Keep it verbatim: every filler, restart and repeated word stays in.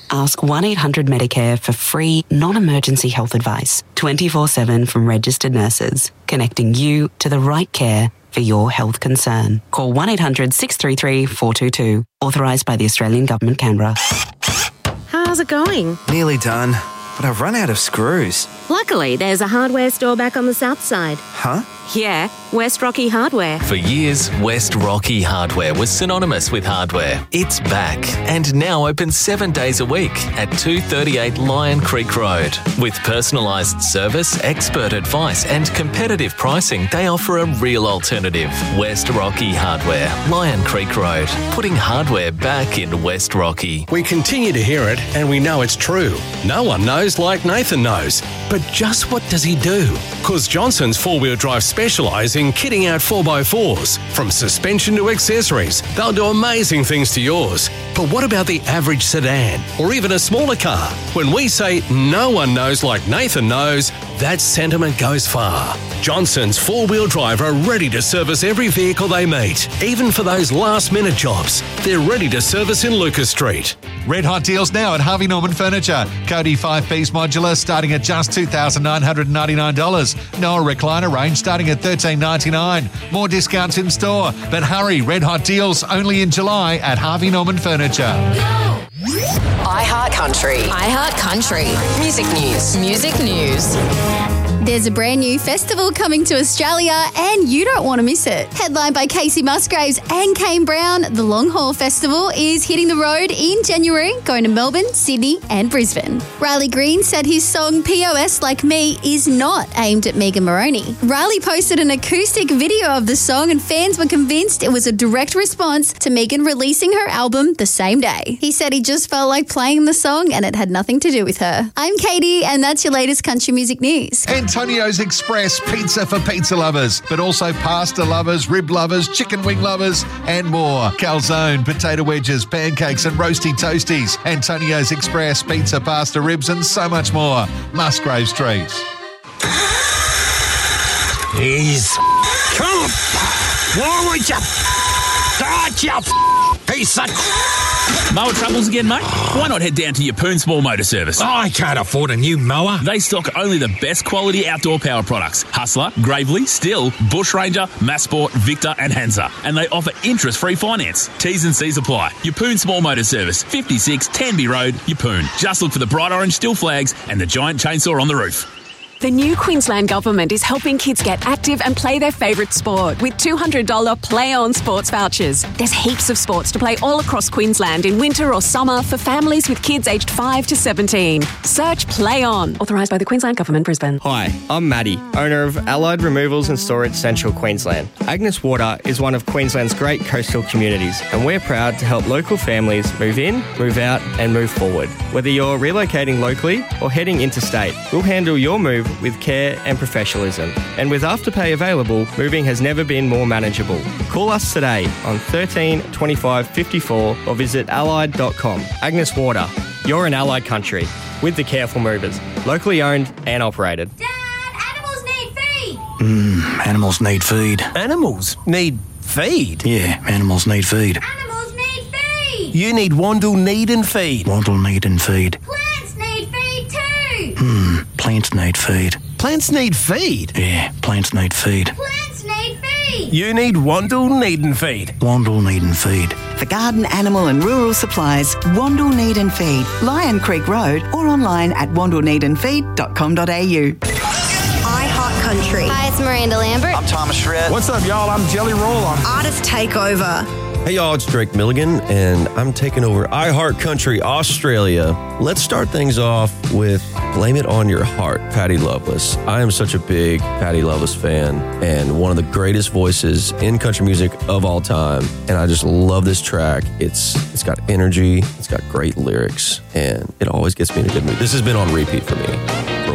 Ask one eight hundred Medicare for free, non-emergency health advice, twenty-four seven from registered nurses, connecting you to the right care for your health concern. Call one eight hundred six three three four two two. Authorised by the Australian Government, Canberra. How's it going? Nearly done, but I've run out of screws. Luckily, there's a hardware store back on the south side. Huh? Yeah, West Rocky Hardware. For years, West Rocky Hardware was synonymous with hardware. It's back and now open seven days a week at two thirty-eight Lion Creek Road. With personalised service, expert advice and competitive pricing, they offer a real alternative. West Rocky Hardware, Lion Creek Road, putting hardware back in West Rocky. We continue to hear it and we know it's true. No one knows like Nathan knows. But just what does he do? Because Johnson's four-wheel drive specialise in kitting out four by fours. From suspension to accessories, they'll do amazing things to yours. But what about the average sedan or even a smaller car? When we say no one knows like Nathan knows, that sentiment goes far. Johnson's four-wheel drive are ready to service every vehicle they meet, even for those last-minute jobs. They're ready to service in Lucas Street. Red hot deals now at Harvey Norman Furniture. Cody five-piece modular starting at just two thousand nine hundred ninety-nine dollars. Noah recliner range starting at thirteen ninety-nine dollars. More discounts in store, but hurry, red hot deals only in July at Harvey Norman Furniture. iHeart Country. iHeart Country. Music news. Music news. There's a brand new festival coming to Australia and you don't want to miss it. Headlined by Casey Musgraves and Kane Brown, the Long Haul Festival is hitting the road in January, going to Melbourne, Sydney and Brisbane. Riley Green said his song P O S Like Me is not aimed at Megan Moroney. Riley posted an acoustic video of the song and fans were convinced it was a direct response to Megan releasing her album the same day. He said he just felt like playing the song and it had nothing to do with her. I'm Katie and that's your latest country music news. Antonio's Express pizza for pizza lovers, but also pasta lovers, rib lovers, chicken wing lovers, and more. Calzone, potato wedges, pancakes, and roasty toasties. Antonio's Express pizza, pasta, ribs, and so much more. Musgrave Street. He's come. Why would you? God, you piece of. Mower troubles again, mate? Why not head down to your Poon Small Motor Service? I can't afford a new mower. They stock only the best quality outdoor power products. Hustler, Gravely, Still, Bush Ranger, Massport, Victor and Hansa. And they offer interest-free finance. T's and C's apply. Your Poon Small Motor Service, fifty-six Tanby Road, Yeppoon. Just look for the bright orange Still flags and the giant chainsaw on the roof. The new Queensland Government is helping kids get active and play their favourite sport with two hundred dollars Play On sports vouchers. There's heaps of sports to play all across Queensland in winter or summer for families with kids aged five to seventeen. Search Play On. Authorised by the Queensland Government, Brisbane. Hi, I'm Maddie, owner of Allied Removals and Storage Central Queensland. Agnes Water is one of Queensland's great coastal communities and we're proud to help local families move in, move out and move forward. Whether you're relocating locally or heading interstate, we'll handle your move with care and professionalism. And with Afterpay available, moving has never been more manageable. Call us today on thirteen twenty-five fifty-four or visit allied dot com. Agnes Water, you're in Allied Country with the Careful Movers, locally owned and operated. Dad, animals need feed! Mmm, animals need feed. Animals need feed? Yeah, animals need feed. Animals need feed! You need Wandle Need and Feed. Wandle Need and Feed. Plants need feed too! Hmm, plants need feed. Plants need feed? Yeah, plants need feed. Plants need feed! You need Wandle Need and Feed. Wandle Need and Feed. For garden, animal and rural supplies, Wandle Need and Feed, Lion Creek Road or online at wandle need and feed dot com dot a u. iHeart Country. Hi, it's Miranda Lambert. I'm Thomas Shred. What's up, y'all? I'm Jelly Roll. I'm Artist Takeover. Hey y'all, it's Drake Milligan, and I'm taking over iHeart Country Australia. Let's start things off with Blame It On Your Heart, Patti Loveless. I am such a big Patti Loveless fan and one of the greatest voices in country music of all time, and I just love this track. It's It's got energy, it's got great lyrics, and it always gets me in a good mood. This has been on repeat for me.